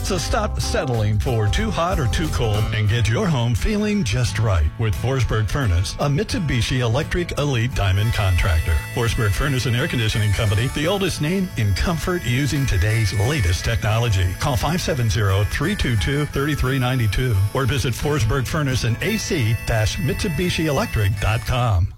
So stop settling for too hot or too cold and get your home feeling just right with Forsberg Furnace, a Mitsubishi Electric Elite Diamond contractor. Forsberg Furnace and Air Conditioning Company, the oldest name in comfort using today's latest technology. Call 570-322-3392 or visit Forsberg Furnace and AC-MitsubishiElectric.com.